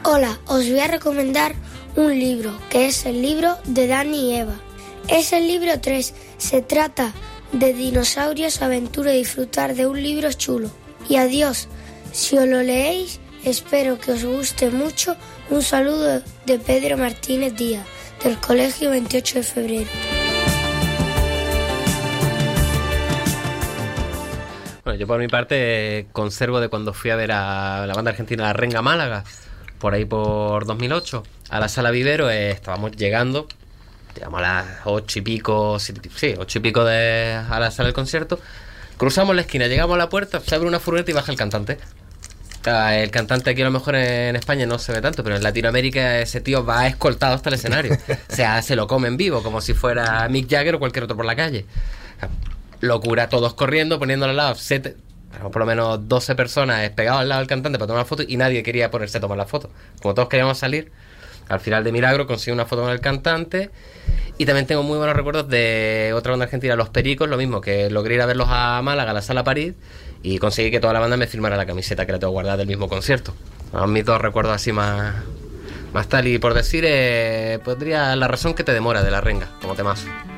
Hola, os voy a recomendar un libro, que es el libro de Dani y Eva. Es el libro 3, se trata de dinosaurios, aventura y disfrutar de un libro chulo. Y adiós, si os lo leéis, espero que os guste mucho. Un saludo de Pedro Martínez Díaz, del Colegio 28 de Febrero. Bueno, yo por mi parte conservo de cuando fui a ver a la banda argentina La Renga Málaga, por ahí por 2008, a la Sala Vivero. Estábamos llegamos a las 8 y pico, 8 y pico a la sala del concierto. Cruzamos la esquina, llegamos a la puerta, se abre una furgoneta y baja el cantante. El cantante aquí a lo mejor en España no se ve tanto, pero en Latinoamérica ese tío va escoltado hasta el escenario. O sea, se lo come en vivo, como si fuera Mick Jagger o cualquier otro por la calle. Locura, todos corriendo, poniéndolo al lado, por lo menos 12 personas pegados al lado del cantante para tomar la foto, y nadie quería ponerse a tomar la foto. Como todos queríamos salir, al final de milagro conseguí una foto con el cantante. Y también tengo muy buenos recuerdos de otra banda argentina, Los Pericos, lo mismo, que logré ir a verlos a Málaga, a la Sala París, y conseguí que toda la banda me firmara la camiseta que la tengo guardada del mismo concierto. Son mis dos recuerdos así más tal. Y por decir, podría La razón que te demora, de La Renga, como temazo.